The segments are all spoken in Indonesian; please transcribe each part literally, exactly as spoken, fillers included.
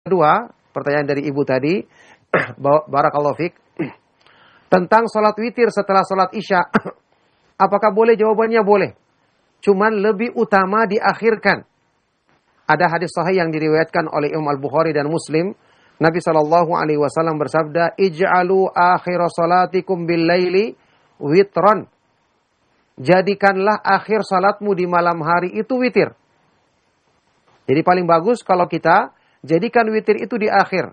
kedua, pertanyaan dari ibu tadi, barakallahu fiik, tentang salat witir setelah salat Isya. Apakah boleh? Jawabannya boleh. Cuman lebih utama diakhirkan. Ada hadis sahih yang diriwayatkan oleh Imam Al-Bukhari dan Muslim. Nabi sallallahu alaihi wasallam bersabda, "Ij'alu akhir salatikum bil-laili witran." Jadikanlah akhir salatmu di malam hari itu witir. Jadi paling bagus kalau kita jadikan witir itu di akhir.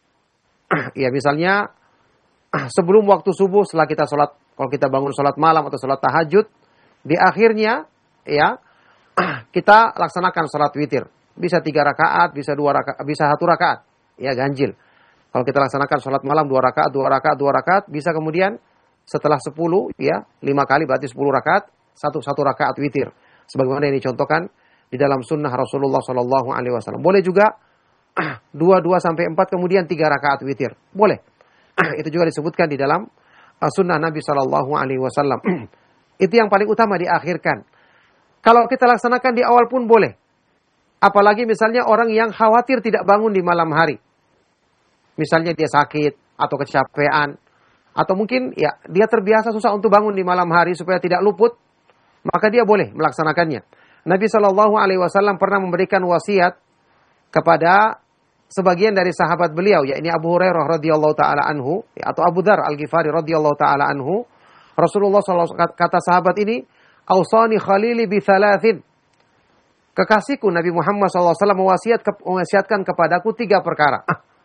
Ya misalnya sebelum waktu subuh, setelah kita salat, kalau kita bangun salat malam atau salat tahajud, di akhirnya ya kita laksanakan salat witir. Bisa tiga rakaat, bisa dua rakaat, bisa satu rakaat. Ya ganjil. Kalau kita laksanakan salat malam dua rakaat, dua rakaat, dua rakaat, bisa kemudian setelah sepuluh, ya, lima kali berarti sepuluh rakaat, satu satu rakaat witir. Sebagaimana yang dicontohkan di dalam sunnah Rasulullah Shallallahu Alaihi Wasallam. Boleh juga dua dua sampai empat kemudian tiga rakaat witir. Boleh. Itu juga disebutkan di dalam sunnah Nabi Shallallahu Alaihi Wasallam. Itu yang paling utama diakhirkan. Kalau kita laksanakan di awal pun boleh. Apalagi misalnya orang yang khawatir tidak bangun di malam hari. Misalnya dia sakit atau kecapean. Atau mungkin ya dia terbiasa susah untuk bangun di malam hari supaya tidak luput. Maka dia boleh melaksanakannya. Nabi Shallallahu Alaihi Wasallam pernah memberikan wasiat kepada sebagian dari sahabat beliau, yakni Abu Hurairah radhiyallahu taala anhu, ya, atau Abu Dzar Al-Ghifari radhiyallahu taala anhu. Rasulullah shallallahu alaihi wasallam kata sahabat ini, "Ausani khalili bi thalathin." Kekasihku Nabi Muhammad shallallahu alaihi wasallam mewasiat, mewasiatkan kepadaku tiga perkara.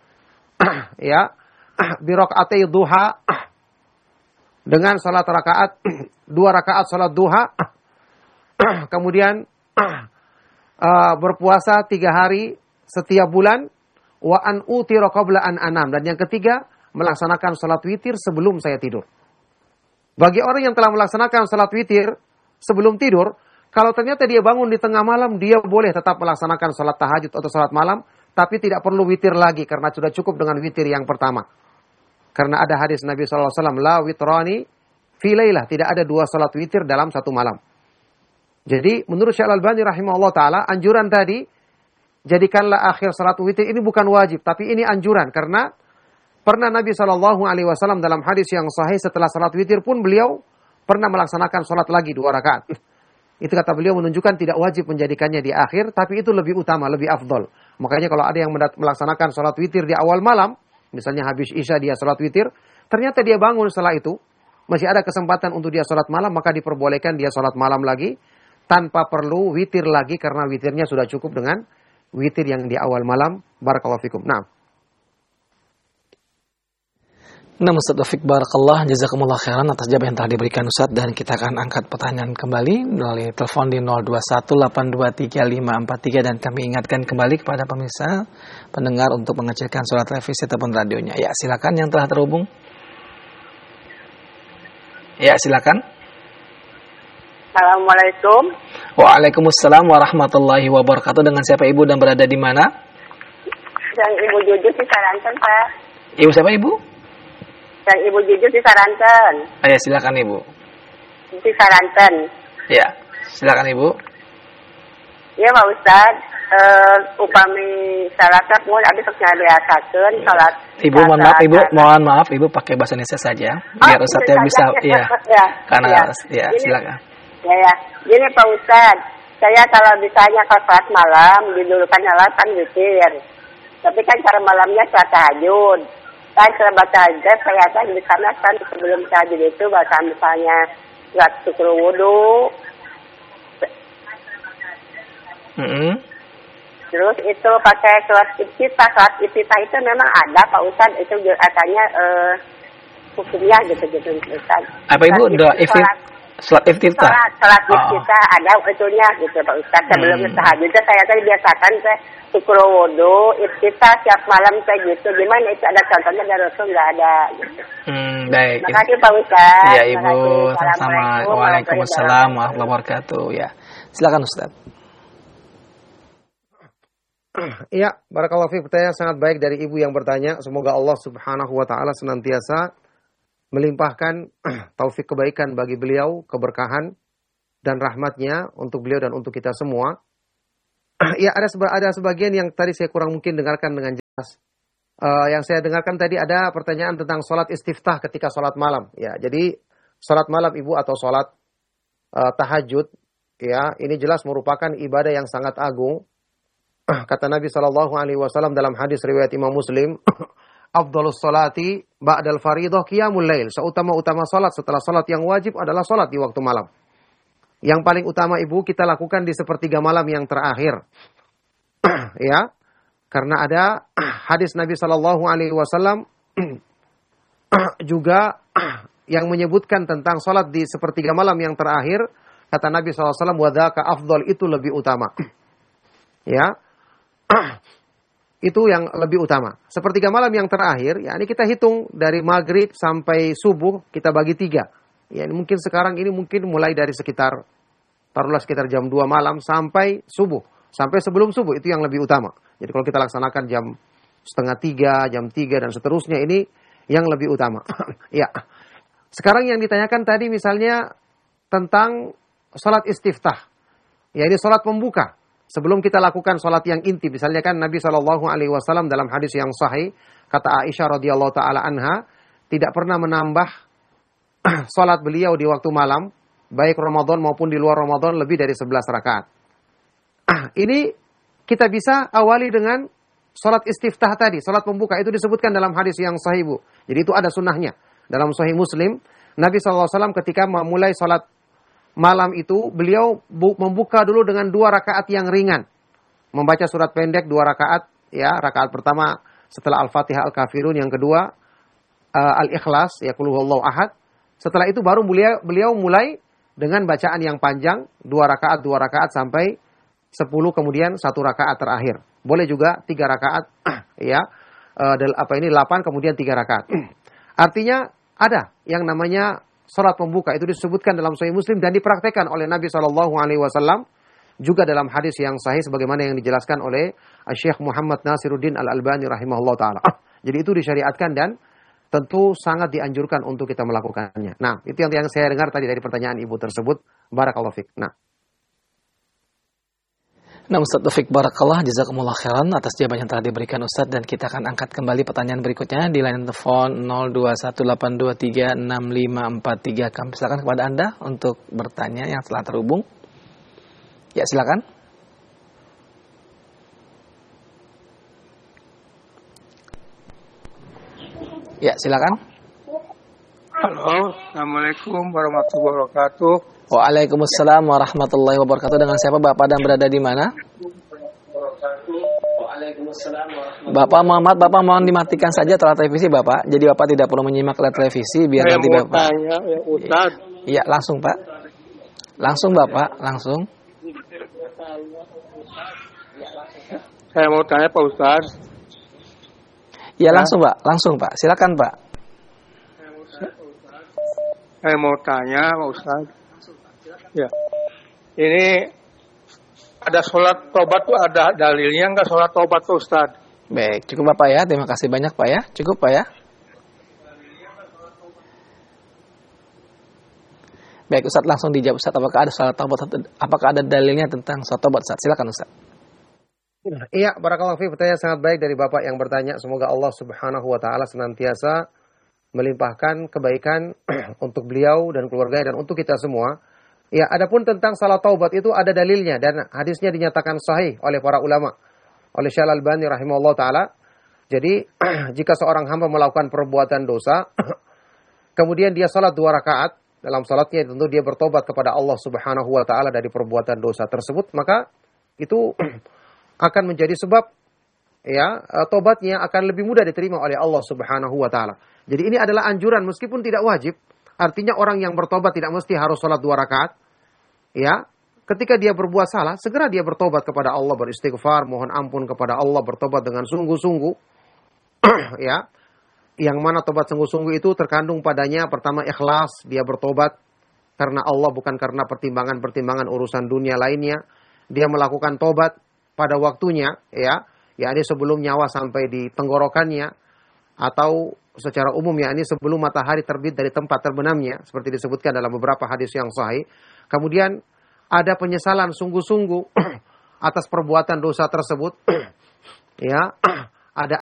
Ya, bi rakaatai duha, dengan salat rakaat, dua rakaat salat duha, kemudian uh, berpuasa tiga hari setiap bulan, wa an utira qabla an anam, dan yang ketiga melaksanakan salat witir sebelum saya tidur. Bagi orang yang telah melaksanakan salat witir sebelum tidur, kalau ternyata dia bangun di tengah malam, dia boleh tetap melaksanakan salat tahajud atau salat malam, tapi tidak perlu witir lagi karena sudah cukup dengan witir yang pertama. Karena ada hadis Nabi shallallahu alaihi wasallam, la witrani fi lailah, tidak ada dua salat witir dalam satu malam. Jadi menurut Syekh Al-Albani rahimahullah taala, anjuran tadi jadikanlah akhir salat witir ini bukan wajib, tapi ini anjuran karena pernah Nabi shallallahu alaihi wasallam dalam hadis yang sahih setelah salat witir pun beliau pernah melaksanakan salat lagi dua rakaat. Itu kata beliau menunjukkan tidak wajib menjadikannya di akhir, tapi itu lebih utama, lebih afdol. Makanya kalau ada yang melaksanakan salat witir di awal malam, misalnya habis Isya dia salat witir, ternyata dia bangun setelah itu, masih ada kesempatan untuk dia salat malam, maka diperbolehkan dia salat malam lagi tanpa perlu witir lagi karena witirnya sudah cukup dengan witir yang di awal malam. Barakallahu fikum. Nah. Nah, Ustaz Taufik barakallah, jazakumullah khairan atas jawaban yang telah diberikan Ustaz, dan kita akan angkat pertanyaan kembali melalui telepon di nol dua satu delapan dua tiga lima empat tiga, dan kami ingatkan kembali kepada pemirsa pendengar untuk mengecilkan suara televisi ataupun radionya. Ya, silakan yang telah terhubung. Ya, silakan. Assalamualaikum. Waalaikumsalam warahmatullahi wabarakatuh. Dengan siapa Ibu dan berada di mana? Dan Ibu Jujur di Saranten, Pak. Ibu siapa Ibu? Dan Ibu Jujur di Saranten. Oh, ya, silakan Ibu. Di Saranten. Ya, silakan Ibu. Ya Pak Ustaz, uh, upami salat mun abis nyariasakeun salat. Ibu mohon maaf Ibu, mohon maaf Ibu pakai bahasa Indonesia saja biar oh, Ustaz bisa ya. ya. Karena ya, ya, Gini, silakan. Ya ya. Gini Pak Ustaz, saya kalau misalnya ke salat malam didulukan salat kan witir. Tapi kan cara malamnya salat tahajud. Kan saya baca aja, saya kan di sana kan sebelum tahajud itu baca misalnya surat syukur wudu. Mm-hmm. Terus itu pakai surat iftitah. Surat iftitah itu memang ada Pak Ustaz, itu katanya eh, hukumnya gitu-gitu Ustaz. Apa Ibu? Doa iftitah. Salat iftitah. Salat, salat oh. iftitah ada itunya gitu Pak Ustaz. Sebelum hmm. tahajud saya tadi biasakan saya syukur wudu, iftitah tiap malam kayak gitu. Gimana itu ada contohnya dari Rasul nggak ada gitu. Hmm, baik. Makasih Pak Ustaz. Iya Ibu, sama-sama. Waalaikumsalam warahmatullahi wabarakatuh. Ya, silakan Ustaz. Iya, barakallahu fiik. Pertanyaan sangat baik dari ibu yang bertanya. Semoga Allah Subhanahu wa taala senantiasa melimpahkan taufik kebaikan bagi beliau, keberkahan dan rahmatnya untuk beliau dan untuk kita semua. Ya, ada seba- ada sebagian yang tadi saya kurang mungkin dengarkan dengan Uh, yang saya dengarkan tadi ada pertanyaan tentang sholat istiftah ketika sholat malam. Ya, jadi sholat malam ibu atau sholat uh, tahajud, ya, ini jelas merupakan ibadah yang sangat agung. Kata Nabi Shallallahu Alaihi Wasallam dalam hadis riwayat Imam Muslim, Afdalus sholati ba'dal faridah qiyamul lail. Seutama-utama sholat setelah sholat yang wajib adalah sholat di waktu malam. Yang paling utama ibu kita lakukan di sepertiga malam yang terakhir. Ya. Karena ada hadis Nabi Shallallahu Alaihi Wasallam juga yang menyebutkan tentang sholat di sepertiga malam yang terakhir. Kata Nabi Shallallahu Alaihi Wasallam, wadaka afdol, itu lebih utama. Ya, itu yang lebih utama. Sepertiga malam yang terakhir, ya ini kita hitung dari maghrib sampai subuh kita bagi tiga. Ya ini mungkin sekarang ini mungkin mulai dari sekitar taruhlah sekitar jam dua malam sampai subuh, sampai sebelum subuh itu yang lebih utama. Jadi kalau kita laksanakan jam setengah tiga, jam tiga, dan seterusnya, ini yang lebih utama. Ya. Sekarang yang ditanyakan tadi misalnya tentang sholat istiftah. Ya ini sholat pembuka. Sebelum kita lakukan sholat yang inti. Misalnya kan Nabi shallallahu alaihi wasallam dalam hadis yang sahih, kata Aisyah radhiyallahu ta'ala anha, tidak pernah menambah sholat beliau di waktu malam, baik Ramadan maupun di luar Ramadan, lebih dari sebelas rakaat. Ini kita bisa awali dengan sholat istiftah tadi, sholat pembuka. Itu disebutkan dalam hadis yang sahih, Bu. Jadi itu ada sunnahnya. Dalam sahih Muslim, Nabi shallallahu alaihi wasallam ketika memulai sholat malam itu, beliau membuka dulu dengan dua rakaat yang ringan. Membaca surat pendek dua rakaat. Ya, rakaat pertama setelah Al-Fatihah Al-Kafirun, yang kedua uh, Al-Ikhlas, ya Qul huwallahu ahad. Setelah itu baru beliau, beliau mulai dengan bacaan yang panjang, dua rakaat, dua rakaat sampai sepuluh, kemudian satu rakaat terakhir. Boleh juga tiga rakaat, ya, uh, apa ini delapan, kemudian tiga rakaat. Artinya ada yang namanya sholat pembuka, itu disebutkan dalam Sahih Muslim dan dipraktekkan oleh Nabi Shallallahu Alaihi Wasallam juga dalam hadis yang sahih sebagaimana yang dijelaskan oleh Syekh Muhammad Nasiruddin Al Albani rahimahullah taala. Jadi itu disyariatkan dan tentu sangat dianjurkan untuk kita melakukannya. Nah, itu yang, yang saya dengar tadi dari pertanyaan ibu tersebut. Barakallahu fiik. Nah. Nah, Ustaz Taufik Barakallah, jazakumullah khairan atas jawaban yang telah diberikan Ustaz, dan kita akan angkat kembali pertanyaan berikutnya di line telepon nol dua satu delapan dua tiga enam lima empat tiga. Kami silakan kepada Anda untuk bertanya yang telah terhubung. Ya, silakan. Ya, silakan. Halo, Assalamualaikum warahmatullahi wabarakatuh. Waalaikumsalam warahmatullahi wabarakatuh. Dengan siapa Bapak dan berada di mana? Bapak Muhammad, Bapak mohon dimatikan saja telah televisi Bapak. Jadi Bapak tidak perlu menyimak lihat televisi biar Saya nanti mau Bapak. tanya, ya Ustaz. Iya, langsung Pak. Langsung Bapak, langsung. Saya mau tanya Pak Ustaz. Iya, langsung Pak, langsung Pak. Silakan Pak. Saya mau tanya Pak Ustaz. Ya, ini ada sholat tobat tuh, ada dalilnya nggak sholat tobat tuh Ustaz? Baik, cukup Bapak ya. Terima kasih banyak Pak ya. Cukup Pak ya. Baik Ustaz, langsung dijawab Ustaz. Apakah ada sholat tobat? Apakah ada dalilnya tentang sholat tobat Ustaz? Silakan Ustaz. Iya, barakallahu fiik. Pertanyaan sangat baik dari Bapak yang bertanya. Semoga Allah Subhanahu wa taala senantiasa melimpahkan kebaikan untuk beliau dan keluarganya dan untuk kita semua. Ya, adapun tentang salat taubat itu ada dalilnya dan hadisnya dinyatakan sahih oleh para ulama, oleh Syekh Al-Albani rahimahullah taala. Jadi jika seorang hamba melakukan perbuatan dosa, kemudian dia salat dua rakaat, dalam salatnya tentu dia bertobat kepada Allah Subhanahu wa taala dari perbuatan dosa tersebut, maka itu akan menjadi sebab ya tobatnya akan lebih mudah diterima oleh Allah Subhanahu wa taala. Jadi ini adalah anjuran meskipun tidak wajib. Artinya orang yang bertobat tidak mesti harus salat dua rakaat. Ya, ketika dia berbuat salah, segera dia bertobat kepada Allah, beristighfar, mohon ampun kepada Allah, bertobat dengan sungguh-sungguh. Ya, yang mana tobat sungguh-sungguh itu terkandung padanya pertama ikhlas, dia bertobat karena Allah bukan karena pertimbangan-pertimbangan urusan dunia lainnya. Dia melakukan tobat pada waktunya, ya, yakni sebelum nyawa sampai di tenggorokannya, atau secara umum yakni sebelum matahari terbit dari tempat terbenamnya, seperti disebutkan dalam beberapa hadis yang sahih. Kemudian ada penyesalan sungguh-sungguh atas perbuatan dosa tersebut. Ya, ada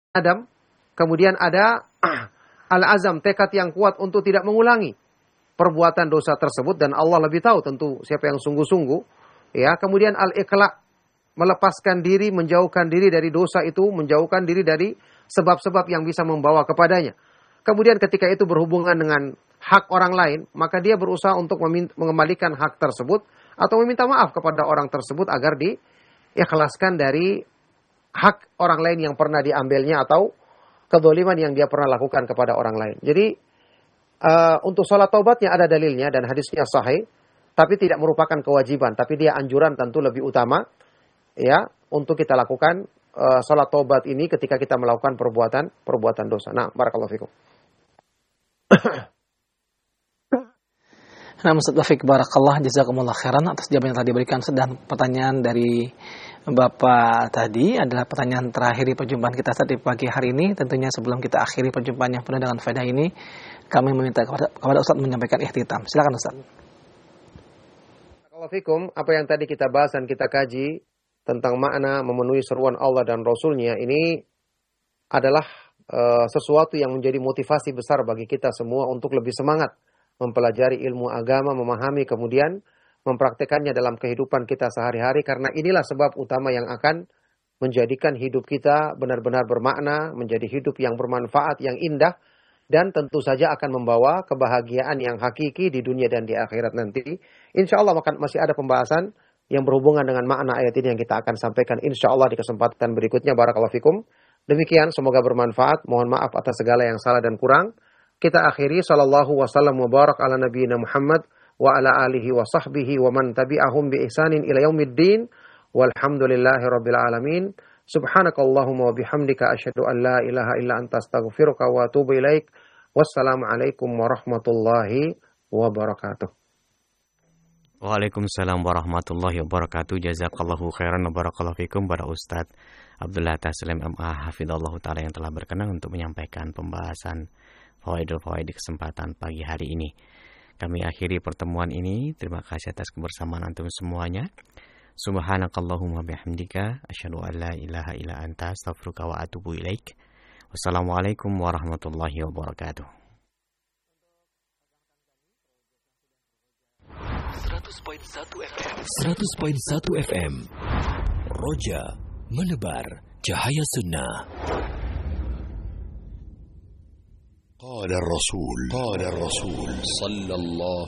Adam. Kemudian ada al-azam, tekad yang kuat untuk tidak mengulangi perbuatan dosa tersebut, dan Allah lebih tahu tentu siapa yang sungguh-sungguh. Ya, kemudian al-iqla, melepaskan diri, menjauhkan diri dari dosa itu, menjauhkan diri dari sebab-sebab yang bisa membawa kepadanya. Kemudian ketika itu berhubungan dengan hak orang lain, maka dia berusaha untuk mengembalikan hak tersebut atau meminta maaf kepada orang tersebut agar diikhlaskan dari hak orang lain yang pernah diambilnya atau kezaliman yang dia pernah lakukan kepada orang lain. Jadi uh, untuk sholat taubatnya ada dalilnya dan hadisnya sahih, tapi tidak merupakan kewajiban, tapi dia anjuran tentu lebih utama ya untuk kita lakukan uh, sholat taubat ini ketika kita melakukan perbuatan perbuatan dosa. Nah, barakallahu fikum. Nah, Ustaz Taufik, barakallah, jazakumullah khairan atas jawaban yang tadi diberikan. Dan pertanyaan dari Bapak tadi adalah pertanyaan terakhir di perjumpaan kita saat di pagi hari ini. Tentunya sebelum kita akhiri perjumpaan yang penuh dengan faedah ini, kami meminta kepada, kepada Ustaz menyampaikan ikhtitam. Silakan Ustaz. Barakallahu fikum, apa yang tadi kita bahas dan kita kaji tentang makna memenuhi seruan Allah dan Rasulnya ini adalah uh, sesuatu yang menjadi motivasi besar bagi kita semua untuk lebih semangat mempelajari ilmu agama, memahami, kemudian mempraktekannya dalam kehidupan kita sehari-hari, karena inilah sebab utama yang akan menjadikan hidup kita benar-benar bermakna, menjadi hidup yang bermanfaat, yang indah, dan tentu saja akan membawa kebahagiaan yang hakiki di dunia dan di akhirat nanti. Insya Allah masih ada pembahasan yang berhubungan dengan makna ayat ini yang kita akan sampaikan insya Allah di kesempatan berikutnya. Barakallahu fikum. Demikian, semoga bermanfaat. Mohon maaf atas segala yang salah dan kurang. Kita akhiri sallallahu wasallam wa barak ala nabiyina Muhammad wa ala alihi wa sahbihi wa man tabi'ahum bi ihsanin ila yaumiddin walhamdulillahi rabbil alamin. Subhanakallahumma wa bihamdika asyhadu an la ilaha illa anta astaghfiruka wa atubu ilaik. Wassalamu alaikum warahmatullahi wabarakatuh. Waalaikumsalam warahmatullahi wabarakatuh. Jazakallahu khairan wa barakallahu fikum para Ustadz Abdullah Taslim M A hafizallahu taala yang telah berkenan untuk menyampaikan pembahasan fawaidul fawaid di kesempatan pagi hari ini. Kami akhiri pertemuan ini. Terima kasih atas kebersamaan antum semuanya. Subhanakallahumma bihamdika asyhadu an la ilaha illa anta astaghfiruka wa atubu ilaik. Wassalamualaikum warahmatullahi wabarakatuh. seratus koma satu F M Roja menebar cahaya sunnah. قال الرسول قال الرسول صلى الله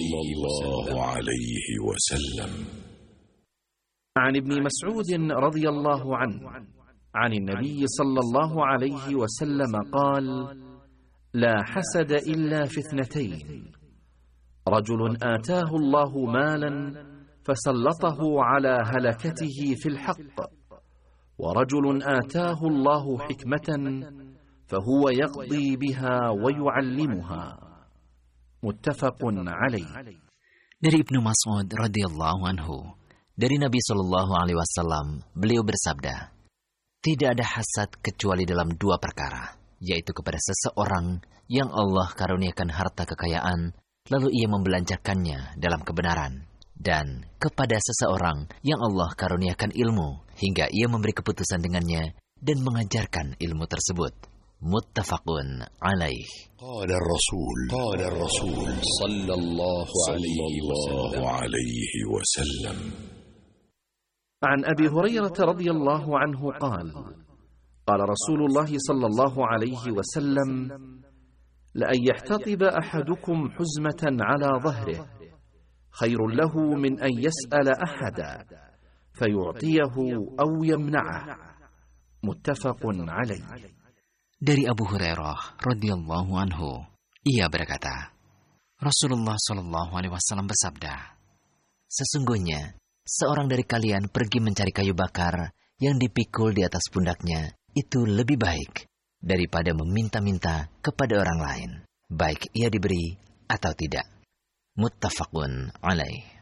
عليه وسلم عن ابن مسعود رضي الله عنه عن النبي صلى الله عليه وسلم قال لا حسد إلا في اثنتين رجل آتاه الله مالا فسلطه على هلكته في الحق ورجل آتاه الله حكمة فهو يقضي بها ويعلمها متفق عليه. Dari Ibnu Mas'ud radhiyallahu anhu, dari Nabi sallallahu alaihi wasallam, beliau bersabda, tidak ada hasad kecuali dalam dua perkara, yaitu kepada seseorang yang Allah karuniakan harta kekayaan, lalu ia membelanjakannya dalam kebenaran, dan kepada seseorang yang Allah karuniakan ilmu, hingga ia memberi keputusan dengannya dan mengajarkan ilmu tersebut. Muttafaqun alaih. Qala ar-rasul qala ar-rasul sallallahu alaihi wasallam. عن أبي هريرة رضي الله عنه قال قال رسول الله صلى الله عليه وسلم لأن يحتطب أحدكم حزمة على ظهره خير له من أن يسأل أحدا فيعطيه أو يمنعه متفق عليه. Dari Abu Hurairah radhiyallahu anhu, ia berkata, Rasulullah shallallahu alaihi wasallam bersabda, sesungguhnya seorang dari kalian pergi mencari kayu bakar yang dipikul di atas pundaknya, itu lebih baik daripada meminta-minta kepada orang lain, baik ia diberi atau tidak. Muttafaqun alaih.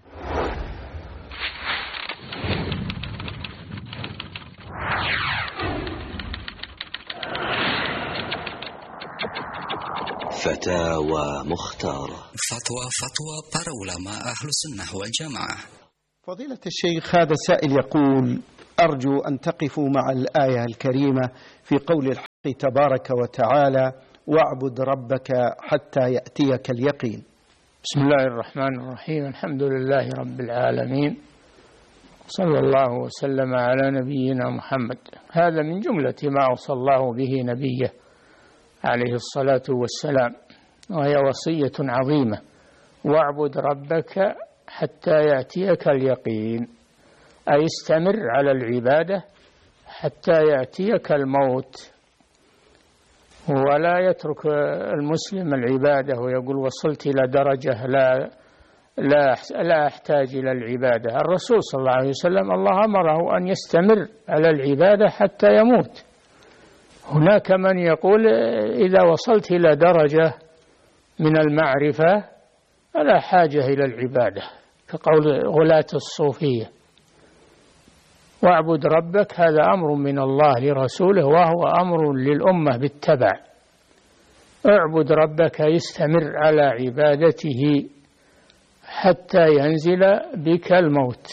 فتاوى مختارة فتوى فتوى para ulama أهل السنة والجماعة. فضيلة الشيخ، هذا سائل يقول أرجو أن تقفوا مع الآية الكريمة في قول تبارك وتعالى واعبد ربك حتى يأتيك اليقين. بسم الله الرحمن الرحيم. الحمد لله رب العالمين، صلى الله وسلم على نبينا محمد. هذا من جملة ما أوصى الله به نبيه عليه الصلاة والسلام، وهي وصية عظيمة: واعبد ربك حتى يأتيك اليقين، أي استمر على العبادة حتى يأتيك الموت. ولا يترك المسلم العبادة ويقول وصلت إلى درجة لا لا لا أحتاج إلى العبادة. الرسول صلى الله عليه وسلم الله أمره أن يستمر على العبادة حتى يموت. هناك من يقول إذا وصلت إلى درجة من المعرفة فلا حاجة إلى العبادة، كقول غلاة الصوفية. واعبد ربك هذا أمر من الله لرسوله، وهو أمر للأمة بالتبع. اعبد ربك يستمر على عبادته حتى ينزل بك الموت.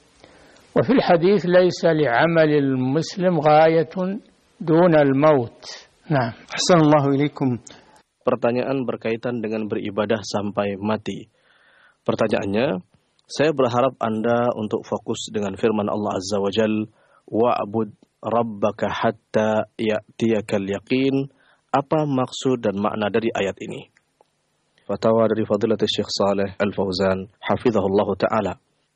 وفي الحديث ليس لعمل المسلم غاية دون الموت. Nah. Ahsanallahu ilaikum. Pertanyaan berkaitan dengan beribadah sampai mati. Pertanyaannya, saya berharap Anda untuk fokus dengan firman Allah Azza wa Jal, wa'bud rabbaka hatta ya'tiyakal yaqin. Apa maksud dan makna dari ayat ini? Fatwa dari Fadilatul Syekh Saleh Al-Fauzan hafizahullah ta'ala.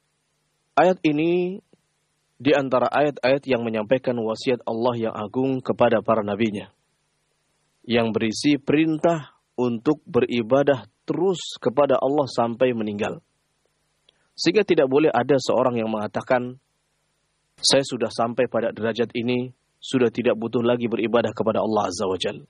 Ayat ini di antara ayat-ayat yang menyampaikan wasiat Allah yang agung kepada para nabinya, yang berisi perintah untuk beribadah terus kepada Allah sampai meninggal. Sehingga tidak boleh ada seorang yang mengatakan, saya sudah sampai pada derajat ini, sudah tidak butuh lagi beribadah kepada Allah Azza wa Jalla.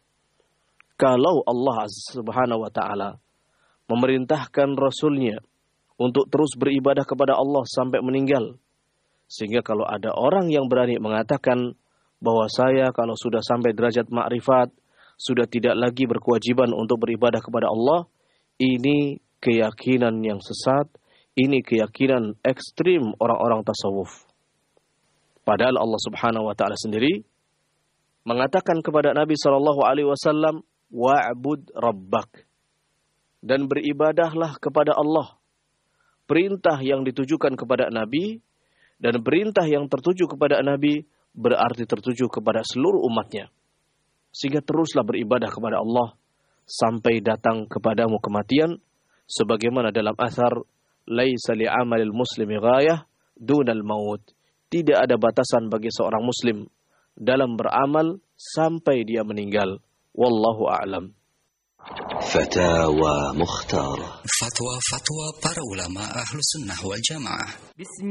Kalau Allah Subhanahu wa ta'ala memerintahkan Rasulnya untuk terus beribadah kepada Allah sampai meninggal, sehingga kalau ada orang yang berani mengatakan bahwa saya kalau sudah sampai derajat ma'rifat, sudah tidak lagi berkewajiban untuk beribadah kepada Allah, ini keyakinan yang sesat, ini keyakinan ekstrim orang-orang tasawuf. Padahal Allah Subhanahu wa ta'ala sendiri mengatakan kepada Nabi sallallahu alaihi wasallam, wa'bud rabbak, dan beribadahlah kepada Allah. Perintah yang ditujukan kepada Nabi dan perintah yang tertuju kepada Nabi berarti tertuju kepada seluruh umatnya. Sehingga teruslah beribadah kepada Allah sampai datang kepadamu kematian, sebagaimana dalam athar, laisa li'amalil muslimi ghayah dunal maut. Tidak ada batasan bagi seorang muslim dalam beramal sampai dia meninggal. Wallahu a'lam. Fatawa Mukhtar. Fatwa-fatwa para ulama Ahlus Sunnah wal Jamaah.